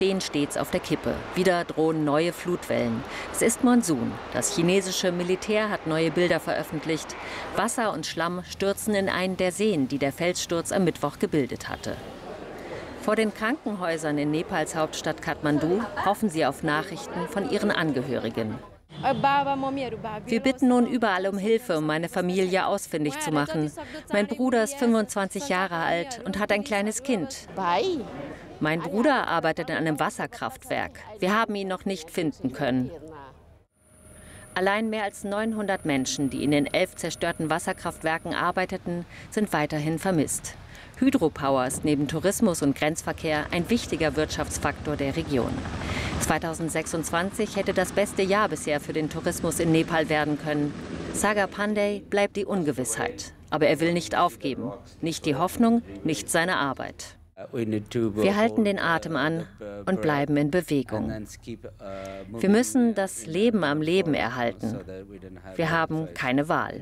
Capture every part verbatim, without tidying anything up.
stehen stets auf der Kippe. Wieder drohen neue Flutwellen. Es ist Monsun. Das chinesische Militär hat neue Bilder veröffentlicht. Wasser und Schlamm stürzen in einen der Seen, die der Felssturz am Mittwoch gebildet hatte. Vor den Krankenhäusern in Nepals Hauptstadt Kathmandu hoffen sie auf Nachrichten von ihren Angehörigen. Wir bitten nun überall um Hilfe, um meine Familie ausfindig zu machen. Mein Bruder ist fünfundzwanzig Jahre alt und hat ein kleines Kind. Mein Bruder arbeitet in einem Wasserkraftwerk. Wir haben ihn noch nicht finden können. Allein mehr als neunhundert Menschen, die in den elf zerstörten Wasserkraftwerken arbeiteten, sind weiterhin vermisst. Hydropower ist neben Tourismus und Grenzverkehr ein wichtiger Wirtschaftsfaktor der Region. zweitausendsechsundzwanzig hätte das beste Jahr bisher für den Tourismus in Nepal werden können. Sagar Pandey bleibt die Ungewissheit. Aber er will nicht aufgeben. Nicht die Hoffnung, nicht seine Arbeit. Wir halten den Atem an und bleiben in Bewegung. Wir müssen das Leben am Leben erhalten. Wir haben keine Wahl.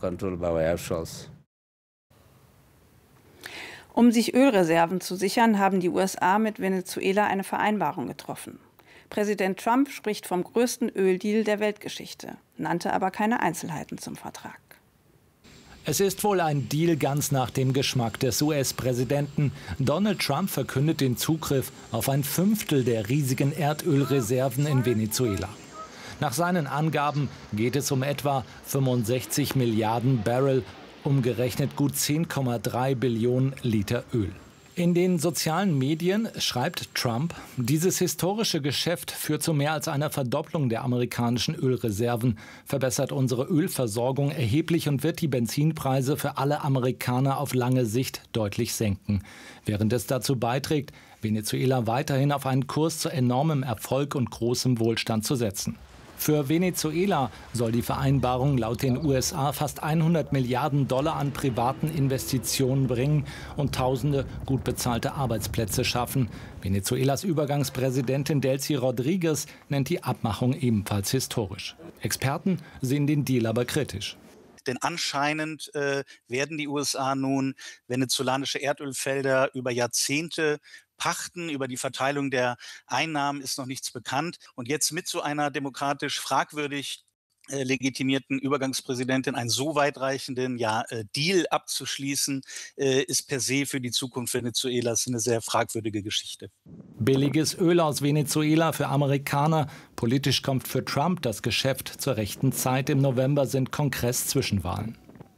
Um sich Ölreserven zu sichern, haben die U S A mit Venezuela eine Vereinbarung getroffen. Präsident Trump spricht vom größten Öldeal der Weltgeschichte, nannte aber keine Einzelheiten zum Vertrag. Es ist wohl ein Deal ganz nach dem Geschmack des U S-Präsidenten. Donald Trump verkündet den Zugriff auf ein Fünftel der riesigen Erdölreserven in Venezuela. Nach seinen Angaben geht es um etwa fünfundsechzig Milliarden Barrel, umgerechnet gut zehn Komma drei Billionen Liter Öl. In den sozialen Medien schreibt Trump, dieses historische Geschäft führt zu mehr als einer Verdopplung der amerikanischen Ölreserven, verbessert unsere Ölversorgung erheblich und wird die Benzinpreise für alle Amerikaner auf lange Sicht deutlich senken, während es dazu beiträgt, Venezuela weiterhin auf einen Kurs zu enormem Erfolg und großem Wohlstand zu setzen. Für Venezuela soll die Vereinbarung laut den U S A fast hundert Milliarden Dollar an privaten Investitionen bringen und tausende gut bezahlte Arbeitsplätze schaffen. Venezuelas Übergangspräsidentin Delcy Rodriguez nennt die Abmachung ebenfalls historisch. Experten sehen den Deal aber kritisch. Denn anscheinend äh, werden die U S A nun venezolanische Erdölfelder über Jahrzehnte pachten. Über die Verteilung der Einnahmen ist noch nichts bekannt. Und jetzt mit so einer demokratisch fragwürdig äh, legitimierten Übergangspräsidentin einen so weitreichenden ja, äh, Deal abzuschließen, äh, ist per se für die Zukunft Venezuelas eine sehr fragwürdige Geschichte. Billiges Öl aus Venezuela für Amerikaner. Politisch kommt für Trump das Geschäft zur rechten Zeit. Im November sind Kongress-Zwischenwahlen.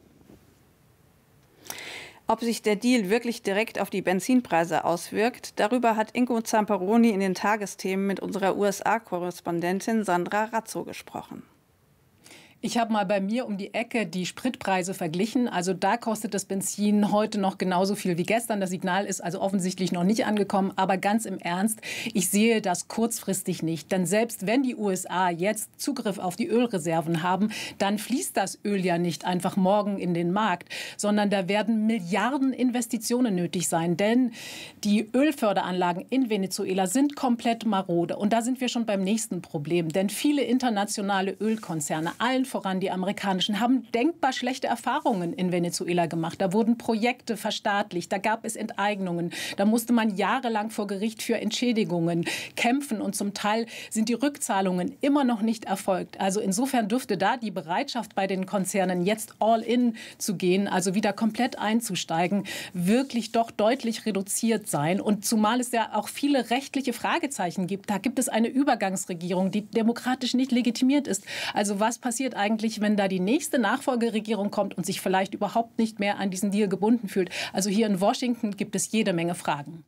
Ob sich der Deal wirklich direkt auf die Benzinpreise auswirkt, darüber hat Ingo Zamperoni in den Tagesthemen mit unserer U S A-Korrespondentin Sandra Razzo gesprochen. Ich habe mal bei mir um die Ecke die Spritpreise verglichen. Also da kostet das Benzin heute noch genauso viel wie gestern. Das Signal ist also offensichtlich noch nicht angekommen. Aber ganz im Ernst, ich sehe das kurzfristig nicht. Denn selbst wenn die U S A jetzt Zugriff auf die Ölreserven haben, dann fließt das Öl ja nicht einfach morgen in den Markt, sondern da werden Milliarden Investitionen nötig sein. Denn die Ölförderanlagen in Venezuela sind komplett marode. Und da sind wir schon beim nächsten Problem. Denn viele internationale Ölkonzerne, allen voran die amerikanischen, haben denkbar schlechte Erfahrungen in Venezuela gemacht. Da wurden Projekte verstaatlicht, da gab es Enteignungen, da musste man jahrelang vor Gericht für Entschädigungen kämpfen und zum Teil sind die Rückzahlungen immer noch nicht erfolgt. Also insofern dürfte da die Bereitschaft bei den Konzernen, jetzt all in zu gehen, also wieder komplett einzusteigen, wirklich doch deutlich reduziert sein. Und zumal es ja auch viele rechtliche Fragezeichen gibt. Da gibt es eine Übergangsregierung, die demokratisch nicht legitimiert ist. Also was passiert eigentlich, wenn da die nächste Nachfolgeregierung kommt und sich vielleicht überhaupt nicht mehr an diesen Deal gebunden fühlt? Also hier in Washington gibt es jede Menge Fragen.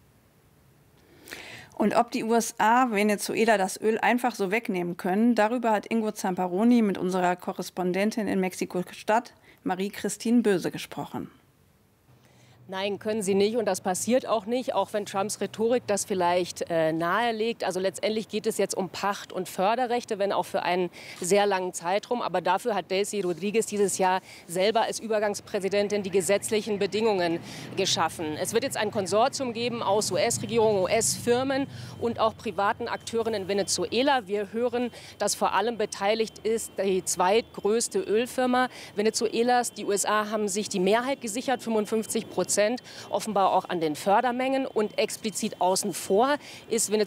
Und ob die U S A Venezuela das Öl einfach so wegnehmen können, darüber hat Ingo Zamperoni mit unserer Korrespondentin in Mexiko-Stadt, Marie-Christine Böse, gesprochen. Nein, können sie nicht und das passiert auch nicht, auch wenn Trumps Rhetorik das vielleicht äh, nahelegt. Also letztendlich geht es jetzt um Pacht- und Förderrechte, wenn auch für einen sehr langen Zeitraum. Aber dafür hat Delcy Rodriguez dieses Jahr selber als Übergangspräsidentin die gesetzlichen Bedingungen geschaffen. Es wird jetzt ein Konsortium geben aus U S-Regierung, U S-Firmen und auch privaten Akteuren in Venezuela. Wir hören, dass vor allem beteiligt ist die zweitgrößte Ölfirma Venezuelas. Die U S A haben sich die Mehrheit gesichert, fünfundfünfzig Prozent. Offenbar auch an den Fördermengen und explizit außen vor ist Venezuela